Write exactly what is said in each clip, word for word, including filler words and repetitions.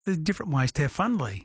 there's different ways to have fun, Lee.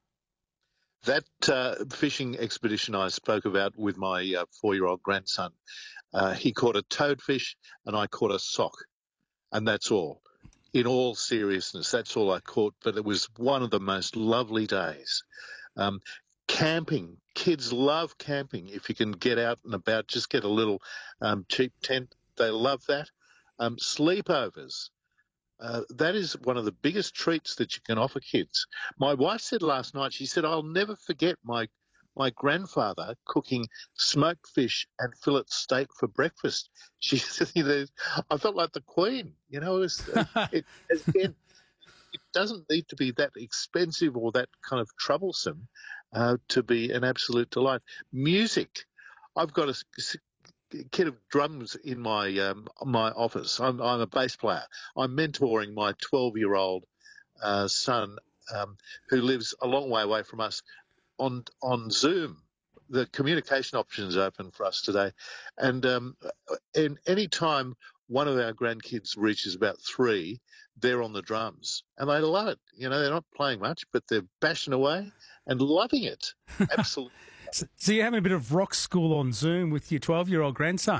That uh, fishing expedition I spoke about with my uh, four-year-old grandson, uh, he caught a toadfish and I caught a sock, and that's all. In all seriousness, that's all I caught, but it was one of the most lovely days. Um, camping, kids love camping. If you can get out and about, just get a little um, cheap tent. They love that. Um, sleepovers. Uh, that is one of the biggest treats that you can offer kids. My wife said last night, she said, I'll never forget my my grandfather cooking smoked fish and fillet steak for breakfast. She said, you know, I felt like the Queen. You know, it, was, it, again, it doesn't need to be that expensive or that kind of troublesome uh, to be an absolute delight. Music. I've got a kit of drums in my um, my office. I'm, I'm a bass player. I'm mentoring my twelve-year-old uh, son um, who lives a long way away from us on on Zoom. The communication option is open for us today, and um, and any time one of our grandkids reaches about three, they're on the drums, and they love it. You know, they're not playing much, but they're bashing away and loving it. Absolutely. So, so you're having a bit of rock school on Zoom with your twelve-year-old grandson?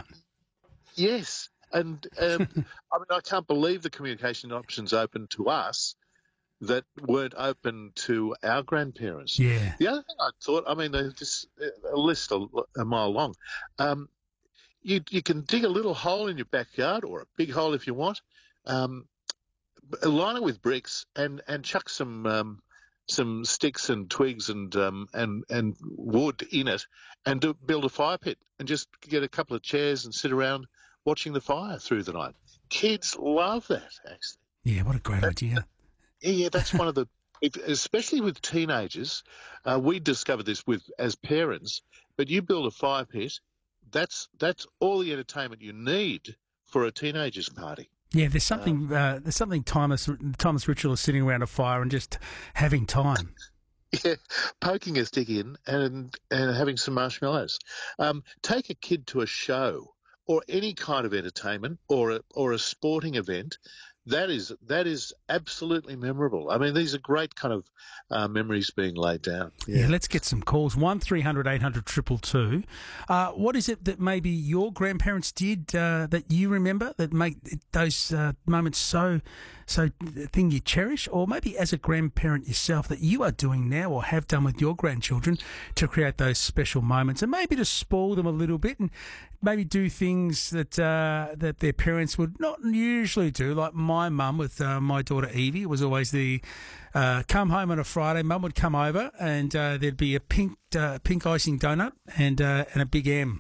Yes, and um, I mean, I can't believe the communication options open to us that weren't open to our grandparents. Yeah. The other thing I thought, I mean, there's just a list a, a mile long. Um, you you can dig a little hole in your backyard, or a big hole if you want, um, line it with bricks, and and chuck some um, some sticks and twigs and um, and and wood in it, and do, build a fire pit, and just get a couple of chairs and sit around watching the fire through the night. Kids love that, actually. Yeah, what a great That, idea. Yeah, yeah, that's one of the, if, especially with teenagers. Uh, we discovered this with as parents. But you build a fire pit, that's that's all the entertainment you need for a teenager's party. Yeah, there's something. Uh, there's something timeless. Timeless ritual of sitting around a fire and just having time. Yeah, poking a stick in and and having some marshmallows. Um, take a kid to a show or any kind of entertainment or a, or a sporting event. That is that is absolutely memorable. I mean, these are great kind of uh, memories being laid down. Yeah. Yeah. Let's get some calls. One three hundred eight hundred two two two. Uh, what is it that maybe your grandparents did uh, that you remember that make those uh, moments so so the thing you cherish, or maybe as a grandparent yourself that you are doing now or have done with your grandchildren to create those special moments, and maybe to spoil them a little bit and maybe do things that uh, that their parents would not usually do. Like my mum with uh, my daughter Evie, it was always the uh, come home on a Friday. Mum would come over and uh, there'd be a pink uh, pink icing donut and uh, and a big M.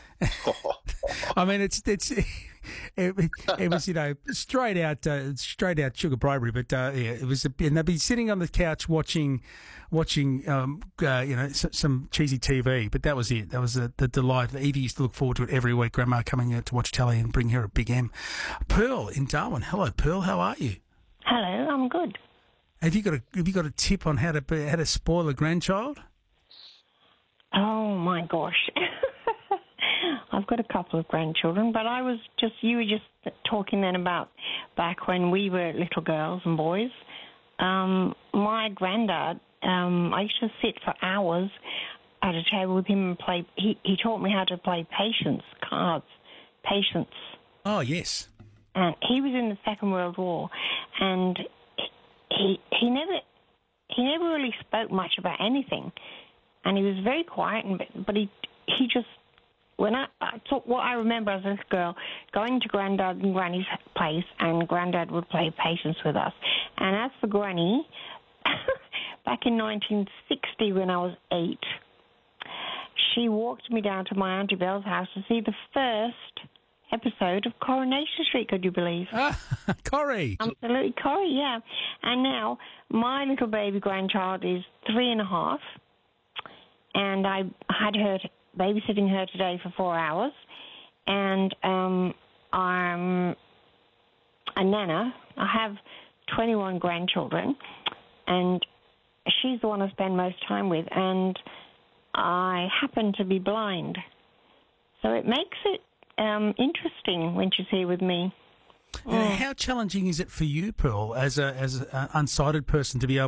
I mean, it's it's it, it, it was you know straight out uh, straight out sugar bribery, but uh, yeah, it was. A, and they'd be sitting on the couch watching watching um, uh, you know s- some cheesy T V, but that was it. That was the, the delight. Evie used to look forward to it every week. Grandma coming out to watch telly and bring her a big M. Pearl in Darwin. Hello, Pearl. How are you? Hello, I'm good. Have you got a Have you got a tip on how to be, how to spoil a grandchild? Oh my gosh. I've got a couple of grandchildren, but I was just, you were just talking then about back when we were little girls and boys. Um, my granddad, um, I used to sit for hours at a table with him and play, he, he taught me how to play patience cards, patience. Oh, yes. And he was in the Second World War, and he he never he never really spoke much about anything, and he was very quiet, and but he he just when I, I took what I remember as a little girl, going to Grandad and Granny's place, and Grandad would play patience with us. And as for Granny, back in nineteen sixty when I was eight, she walked me down to my Auntie Belle's house to see the first episode of Coronation Street, could you believe? Ah, Corrie. Absolutely, Corrie, yeah. And now my little baby grandchild is three and a half, and I had her t- babysitting her today for four hours, and um, I'm a nana. I have twenty-one grandchildren, and she's the one I spend most time with, and I happen to be blind. So it makes it um, interesting when she's here with me. Uh, how challenging is it for you, Pearl, as a as an unsighted person, to be able